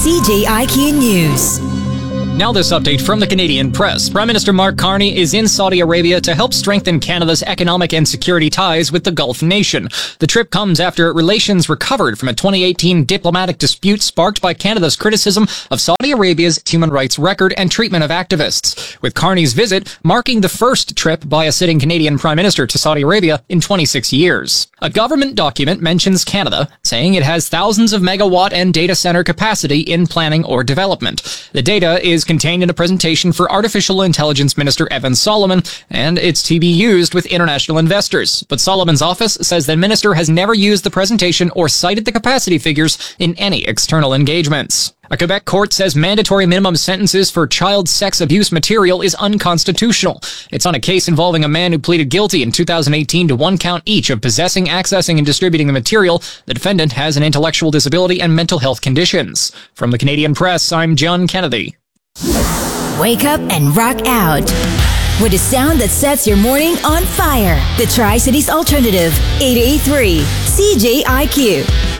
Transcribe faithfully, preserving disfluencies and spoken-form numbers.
C J I Q News. Now this update from the Canadian Press. Prime Minister Mark Carney is in Saudi Arabia to help strengthen Canada's economic and security ties with the Gulf nation. The trip comes after relations recovered from a twenty eighteen diplomatic dispute sparked by Canada's criticism of Saudi Arabia's human rights record and treatment of activists, with Carney's visit marking the first trip by a sitting Canadian Prime Minister to Saudi Arabia in twenty-six years. A government document mentions Canada, saying it has thousands of megawatt and data center capacity in planning or development. The data is contained in a presentation for Artificial Intelligence Minister Evan Solomon, and it's to be used with international investors. But Solomon's office says the minister has never used the presentation or cited the capacity figures in any external engagements. A Quebec court says mandatory minimum sentences for child sex abuse material is unconstitutional. It's on a case involving a man who pleaded guilty in two thousand eighteen to one count each of possessing, accessing, and distributing the material. The defendant has an intellectual disability and mental health conditions. From the Canadian Press, I'm John Kennedy. Wake up and rock out with a sound that sets your morning on fire. The Tri-Cities Alternative, eight eighty-three C J I Q.